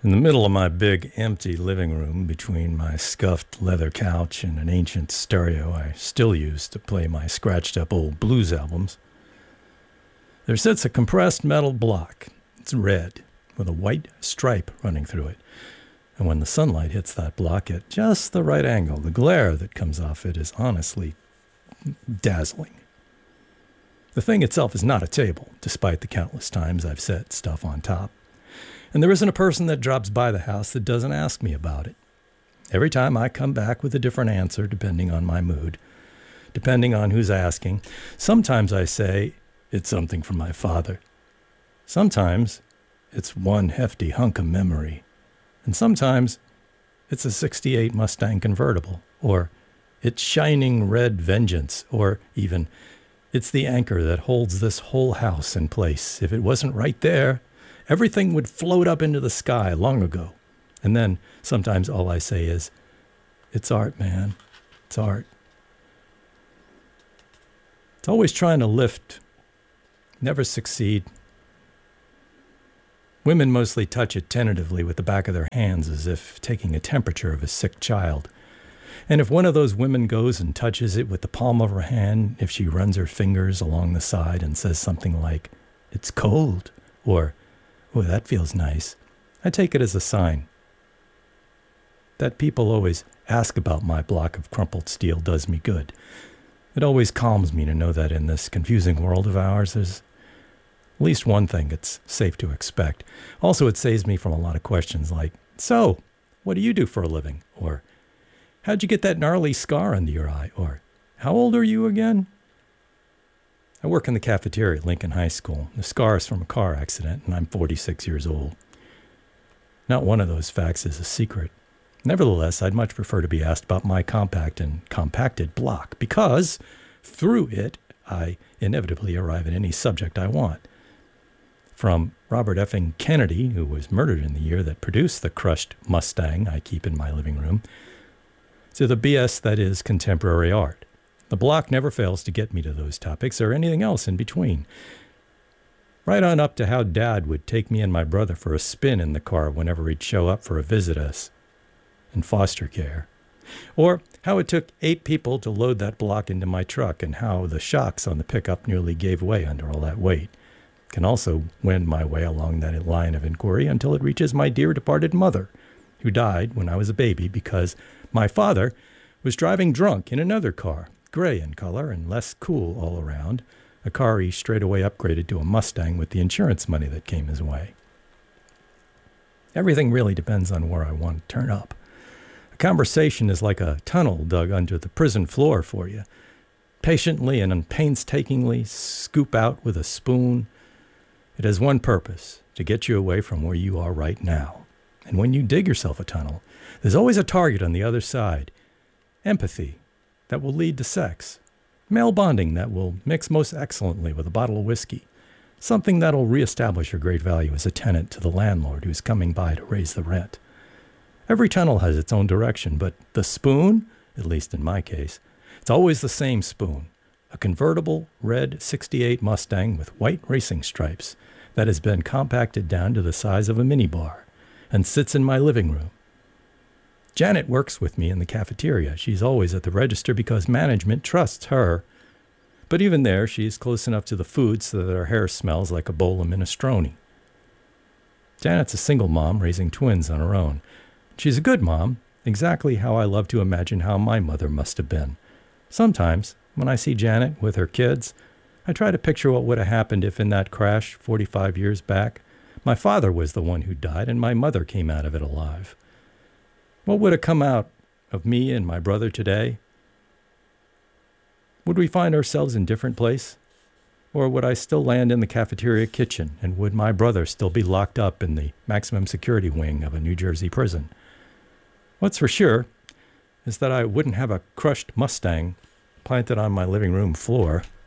In the middle of my big, empty living room, between my scuffed leather couch and an ancient stereo I still use to play my scratched-up old blues albums, there sits a compressed metal block. It's red, with a white stripe running through it. And when the sunlight hits that block at just the right angle, the glare that comes off it is honestly dazzling. The thing itself is not a table, despite the countless times I've set stuff on top. And there isn't a person that drops by the house that doesn't ask me about it. Every time I come back with a different answer, depending on my mood, depending on who's asking. Sometimes I say, it's something from my father. Sometimes it's one hefty hunk of memory. And sometimes it's a '68 Mustang convertible, or it's shining red vengeance, or even it's the anchor that holds this whole house in place. If it wasn't right there, everything would float up into the sky long ago. And then sometimes all I say is, it's art, man. It's art. It's always trying to lift, never succeed. Women mostly touch it tentatively with the back of their hands as if taking a temperature of a sick child. And if one of those women goes and touches it with the palm of her hand, if she runs her fingers along the side and says something like, it's cold, or, oh, that feels nice, I take it as a sign. That people always ask about my block of crumpled steel does me good. It always calms me to know that in this confusing world of ours, there's at least one thing it's safe to expect. Also, it saves me from a lot of questions like, so, what do you do for a living? Or, how'd you get that gnarly scar under your eye? Or, how old are you again? I work in the cafeteria at Lincoln High School. The scar is from a car accident, and I'm 46 years old. Not one of those facts is a secret. Nevertheless, I'd much prefer to be asked about my compact and compacted block, because through it, I inevitably arrive at any subject I want. From Robert F. Kennedy, who was murdered in the year that produced the crushed Mustang I keep in my living room, to the BS that is contemporary art. The block never fails to get me to those topics or anything else in between. Right on up to how Dad would take me and my brother for a spin in the car whenever he'd show up for a visit us in foster care. Or how it took 8 people to load that block into my truck and how the shocks on the pickup nearly gave way under all that weight. Can also wend my way along that line of inquiry until it reaches my dear departed mother, who died when I was a baby because my father was driving drunk in another car, gray in color and less cool all around, a car he straight away upgraded to a Mustang with the insurance money that came his way. Everything really depends on where I want to turn up. A conversation is like a tunnel dug under the prison floor for you. Patiently and painstakingly scoop out with a spoon. It has one purpose, to get you away from where you are right now. And when you dig yourself a tunnel, there's always a target on the other side. Empathy that will lead to sex. Male bonding that will mix most excellently with a bottle of whiskey. Something that'll reestablish your great value as a tenant to the landlord who's coming by to raise the rent. Every tunnel has its own direction, but the spoon, at least in my case, it's always the same spoon. A convertible red '68 Mustang with white racing stripes that has been compacted down to the size of a minibar and sits in my living room. Janet works with me in the cafeteria. She's always at the register because management trusts her. But even there, she's close enough to the food so that her hair smells like a bowl of minestrone. Janet's a single mom raising twins on her own. She's a good mom, exactly how I love to imagine how my mother must have been. Sometimes, when I see Janet with her kids, I try to picture what would have happened if in that crash 45 years back, my father was the one who died and my mother came out of it alive. What would have come out of me and my brother today? Would we find ourselves in a different place? Or would I still land in the cafeteria kitchen, and would my brother still be locked up in the maximum security wing of a New Jersey prison? What's for sure is that I wouldn't have a crushed Mustang planted on my living room floor.